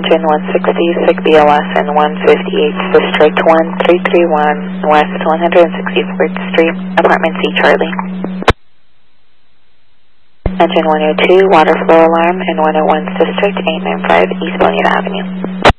Engine 160, SIG BLS in 158th District, 1331 West 164th Street, Apartment C, Charlie. Engine 102, water flow alarm in 101st District, 895 East Bonita Avenue.